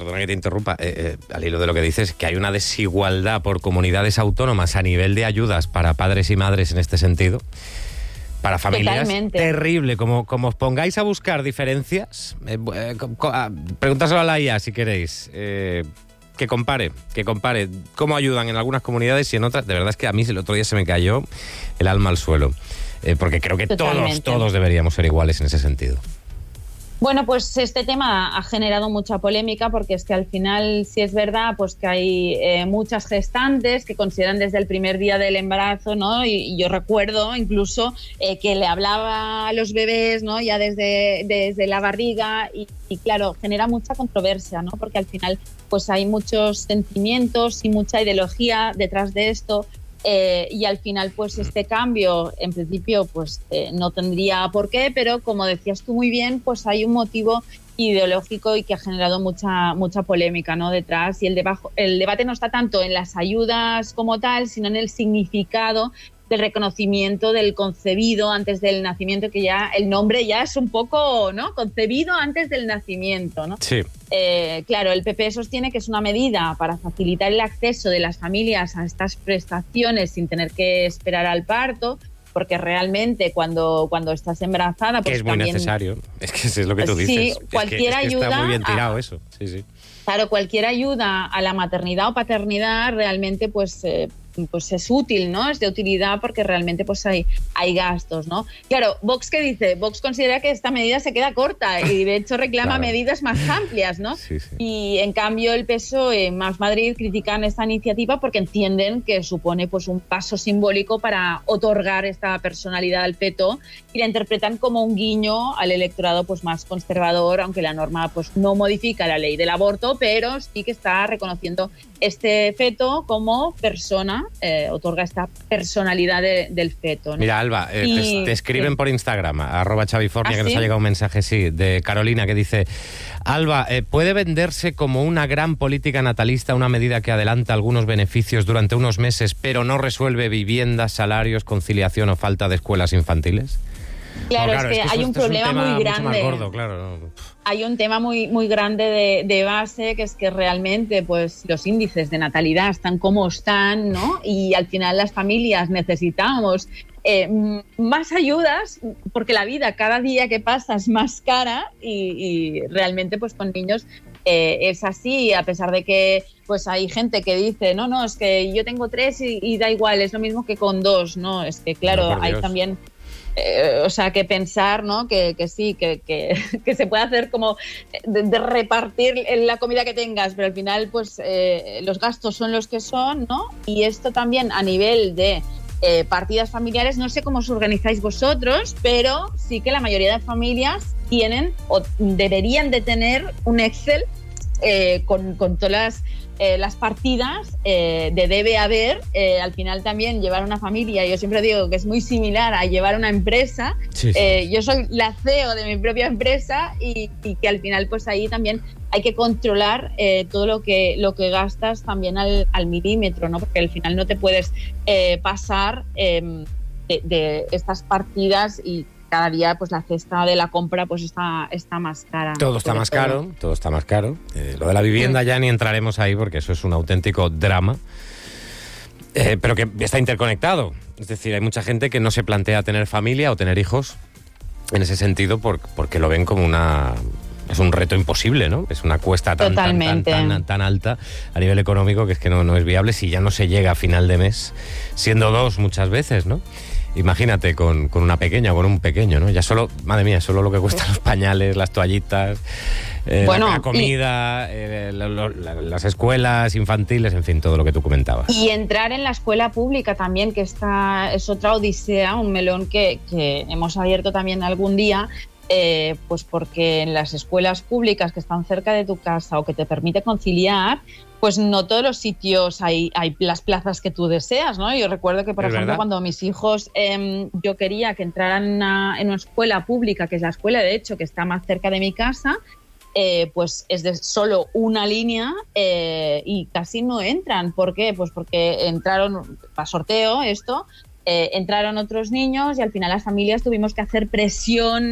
perdona que te interrumpa, al hilo de lo que dices, que hay una desigualdad por comunidades autónomas a nivel de ayudas para padres y madres en este sentido, para familias. Totalmente. Terrible. Como os pongáis a buscar diferencias, pregúntaselo a la IA si queréis, que compare cómo ayudan en algunas comunidades y en otras. De verdad es que a mí el otro día se me cayó el alma al suelo, porque creo que todos deberíamos ser iguales en ese sentido. Bueno, pues este tema ha generado mucha polémica porque es que al final sí es verdad pues que hay muchas gestantes que consideran desde el primer día del embarazo, ¿no? Y yo recuerdo incluso que le hablaba a los bebés, ¿no? Ya desde la barriga y claro, genera mucha controversia, ¿no? Porque al final pues hay muchos sentimientos y mucha ideología detrás de esto. Y al final pues este cambio en principio pues no tendría por qué, pero como decías tú muy bien, pues hay un motivo ideológico y que ha generado mucha polémica, ¿no? Detrás, y el debate no está tanto en las ayudas como tal, sino en el significado del reconocimiento del concebido antes del nacimiento, que ya el nombre ya es un poco, ¿no? Concebido antes del nacimiento, ¿no? Sí. Claro, el PP sostiene que es una medida para facilitar el acceso de las familias a estas prestaciones sin tener que esperar al parto, porque realmente cuando estás embarazada... Pues que es muy también necesario, es que es lo que tú dices. Sí, cualquier ayuda... Está muy bien tirado eso, sí. Claro, cualquier ayuda a la maternidad o paternidad realmente pues es útil, ¿no? Es de utilidad porque realmente pues hay gastos, ¿no? Claro, Vox, ¿qué dice? Vox considera que esta medida se queda corta y de hecho reclama medidas más amplias, ¿no? Sí. Y en cambio el PSOE más Madrid critican esta iniciativa porque entienden que supone pues un paso simbólico para otorgar esta personalidad al feto y la interpretan como un guiño al electorado pues más conservador, aunque la norma pues no modifica la ley del aborto, pero sí que está reconociendo este feto como persona, otorga esta personalidad del feto, ¿no? Mira, Alba, te escriben por Instagram, @Chavifornia, que nos ha llegado un mensaje, de Carolina, que dice: Alba, ¿puede venderse como una gran política natalista una medida que adelanta algunos beneficios durante unos meses, pero no resuelve viviendas, salarios, conciliación o falta de escuelas infantiles? Claro, es que hay un problema muy grande. Mucho más gordo, claro. Hay un tema muy grande de base, que es que realmente pues los índices de natalidad están como están, ¿no? Y al final las familias necesitamos más ayudas porque la vida cada día que pasa es más cara y realmente pues con niños es así, a pesar de que pues hay gente que dice no, es que yo tengo 3 y da igual, es lo mismo que con 2, ¿no? Es que claro, hay también... que pensar, ¿no? Que sí, que se puede hacer como de repartir la comida que tengas, pero al final pues los gastos son los que son, ¿no? Y esto también a nivel de partidas familiares, no sé cómo os organizáis vosotros, pero sí que la mayoría de familias tienen o deberían de tener un Excel con todas las partidas de debe haber. Al final también llevar una familia, yo siempre digo que es muy similar a llevar una empresa. Sí. Yo soy la CEO de mi propia empresa y que al final pues ahí también hay que controlar todo lo que gastas también al milímetro, ¿no? Porque al final no te puedes pasar de estas partidas y cada día pues la cesta de la compra pues está más cara. Todo está más caro. Lo de la vivienda ya ni entraremos ahí porque eso es un auténtico drama. Pero que está interconectado. Es decir, hay mucha gente que no se plantea tener familia o tener hijos en ese sentido porque lo ven como es un reto imposible, ¿no? Es una cuesta tan alta a nivel económico que es que no es viable si ya no se llega a final de mes, siendo 2 muchas veces, ¿no? Imagínate con una pequeña o con un pequeño, ¿no? Ya solo, madre mía, solo lo que cuestan los pañales, las toallitas, la comida, las escuelas infantiles, en fin, todo lo que tú comentabas. Y entrar en la escuela pública también, que es otra odisea, un melón que hemos abierto también algún día, pues porque en las escuelas públicas que están cerca de tu casa o que te permite conciliar, pues no todos los sitios hay las plazas que tú deseas, ¿no? Yo recuerdo que, por ejemplo, cuando mis hijos, yo quería que entraran en una escuela pública, que es la escuela, de hecho, que está más cerca de mi casa, pues es de solo una línea y casi no entran. ¿Por qué? Pues porque entraron, para sorteo entraron otros niños y al final las familias tuvimos que hacer presión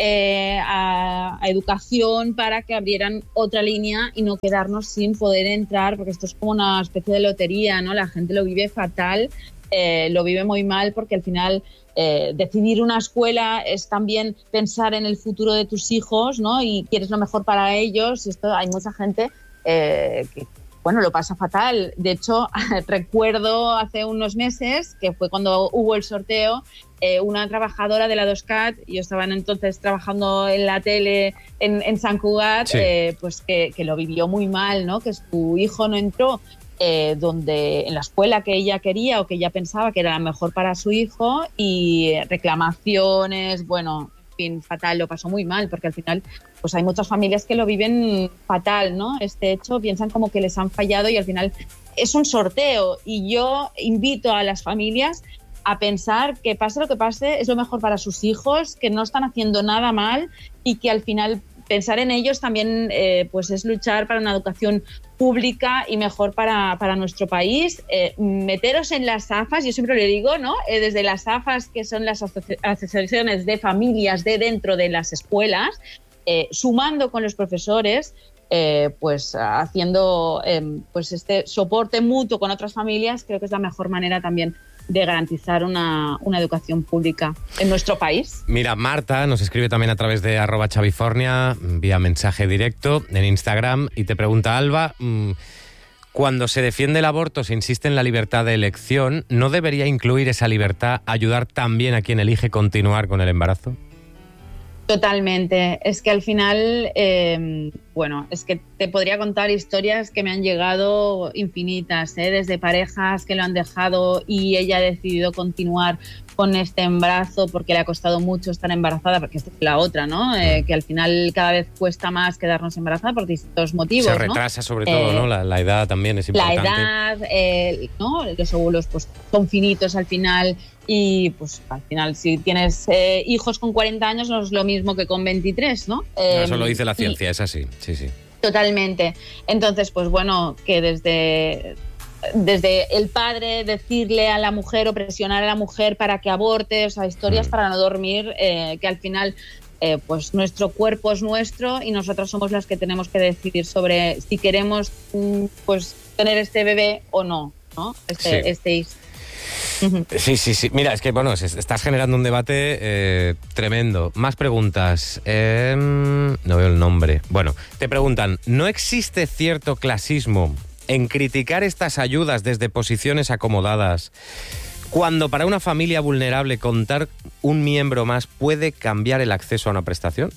a educación para que abrieran otra línea y no quedarnos sin poder entrar, porque esto es como una especie de lotería, ¿no? La gente lo vive fatal, lo vive muy mal, porque al final decidir una escuela es también pensar en el futuro de tus hijos, ¿no? Y quieres lo mejor para ellos. Esto, hay mucha gente que lo pasa fatal. De hecho, recuerdo hace unos meses, que fue cuando hubo el sorteo, una trabajadora de la 2CAT, yo estaba entonces trabajando en la tele en Sant Cugat, sí. Pues que lo vivió muy mal, ¿no? Que su hijo no entró en la escuela que ella quería o que ella pensaba que era la mejor para su hijo, y reclamaciones, bueno, en fin, fatal, lo pasó muy mal, porque al final pues hay muchas familias que lo viven fatal, ¿no? Este hecho, piensan como que les han fallado y al final es un sorteo, y yo invito a las familias a pensar que pase lo que pase es lo mejor para sus hijos, que no están haciendo nada mal, y que al final pensar en ellos también pues es luchar para una educación pública y mejor para nuestro país. Meteros en las AFAS, yo siempre le digo, ¿no? Desde las AFAS, que son las asociaciones de familias de dentro de las escuelas, sumando con los profesores, pues haciendo pues este soporte mutuo con otras familias, creo que es la mejor manera también de garantizar una educación pública en nuestro país. Mira, Marta nos escribe también a través de @chavifornia, vía mensaje directo en Instagram, y te pregunta: Alba, cuando se defiende el aborto, se insiste en la libertad de elección, ¿no debería incluir esa libertad ayudar también a quien elige continuar con el embarazo? Totalmente. Es que al final, es que te podría contar historias que me han llegado infinitas, desde parejas que lo han dejado y ella ha decidido continuar con este embarazo porque le ha costado mucho estar embarazada, porque esta es la otra, ¿no? Que al final cada vez cuesta más quedarnos embarazada por distintos motivos, se retrasa, ¿no? Sobre todo, ¿no? La edad también es importante. La edad, ¿no? Los óvulos pues son finitos al final, y pues al final si tienes hijos con 40 años no es lo mismo que con 23, ¿no? Eso lo dice la ciencia, es así, sí. Totalmente. Entonces, pues bueno, que desde el padre decirle a la mujer o presionar a la mujer para que aborte, o sea, historias para no dormir, que al final pues nuestro cuerpo es nuestro y nosotros somos las que tenemos que decidir sobre si queremos pues tener este bebé o no, este hijo. Sí. Mira, es que bueno, estás generando un debate tremendo. Más preguntas. No veo el nombre. Bueno, te preguntan: ¿no existe cierto clasismo en criticar estas ayudas desde posiciones acomodadas, cuando para una familia vulnerable contar un miembro más puede cambiar el acceso a una prestación?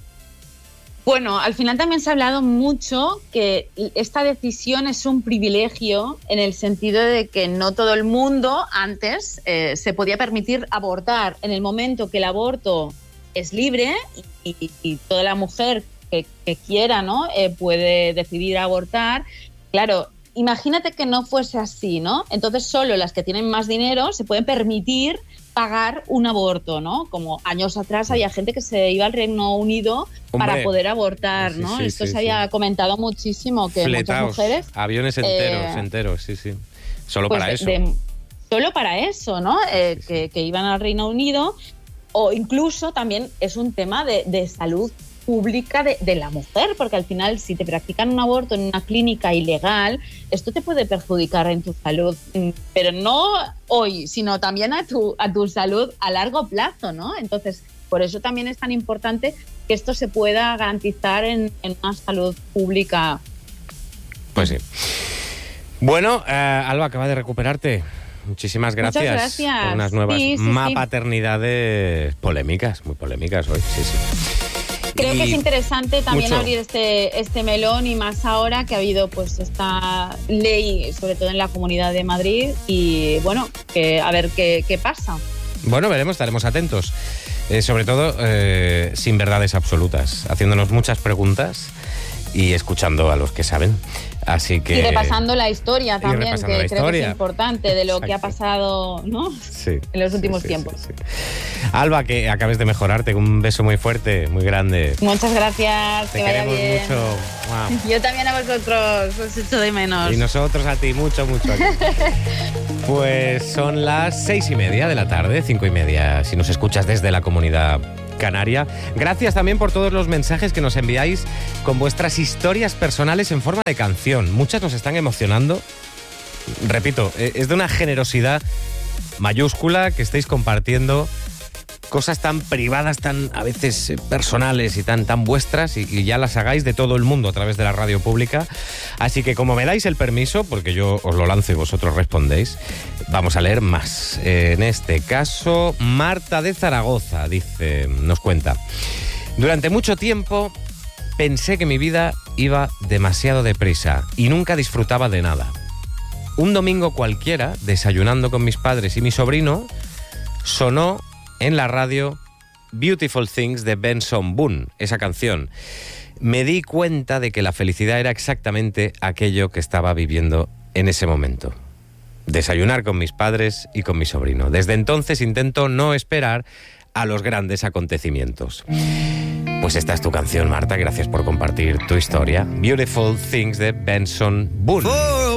Bueno, al final también se ha hablado mucho que esta decisión es un privilegio, en el sentido de que no todo el mundo antes se podía permitir abortar. En el momento que el aborto es libre y toda la mujer que quiera, ¿no? Puede decidir abortar. Claro, imagínate que no fuese así, ¿no? Entonces solo las que tienen más dinero se pueden permitir pagar un aborto, ¿no? Como años atrás había gente que se iba al Reino Unido para poder abortar, ¿no? Esto se había comentado muchísimo, que fletaos, muchas mujeres... aviones enteros, sí. Solo pues para eso. Solo para eso, ¿no? Que iban al Reino Unido, o incluso también es un tema de salud pública de la mujer, porque al final si te practican un aborto en una clínica ilegal, esto te puede perjudicar en tu salud, pero no hoy, sino también a tu salud a largo plazo, ¿no? Entonces, por eso también es tan importante que esto se pueda garantizar en una salud pública. Pues sí. Bueno, Alba, acaba de recuperarte. Muchísimas gracias. Muchas gracias. Por unas nuevas paternidades polémicas, muy polémicas hoy, sí. Creo que es interesante también abrir este melón, y más ahora que ha habido pues esta ley, sobre todo en la Comunidad de Madrid, y bueno, a ver qué pasa. Bueno, veremos, estaremos atentos. Sobre todo sin verdades absolutas, haciéndonos muchas preguntas y escuchando a los que saben. Así que... Y repasando la historia también, que creo que es importante, de lo que ha pasado, ¿no? Sí, en los últimos tiempos. Sí. Alba, que acabes de mejorarte, un beso muy fuerte, muy grande. Muchas gracias, que vaya bien. Te queremos mucho. Wow. Yo también a vosotros, os echo de menos. Y nosotros a ti, mucho. Pues son las 6:30 de la tarde, 5:30, si nos escuchas desde la Comunidad canaria. Gracias también por todos los mensajes que nos enviáis con vuestras historias personales en forma de canción. Muchas nos están emocionando. Repito, es de una generosidad mayúscula que estéis compartiendo cosas tan privadas, tan a veces personales y tan vuestras, y ya las hagáis de todo el mundo a través de la radio pública. Así que como me dais el permiso, porque yo os lo lanzo y vosotros respondéis, vamos a leer más. En este caso, Marta de Zaragoza nos cuenta: durante mucho tiempo pensé que mi vida iba demasiado deprisa y nunca disfrutaba de nada. Un domingo cualquiera, desayunando con mis padres y mi sobrino, sonó en la radio Beautiful Things de Benson Boone, esa canción. Me di cuenta de que la felicidad era exactamente aquello que estaba viviendo en ese momento. Desayunar con mis padres y con mi sobrino. Desde entonces intento no esperar a los grandes acontecimientos. Pues esta es tu canción, Marta. Gracias por compartir tu historia. Beautiful Things de Benson Boone.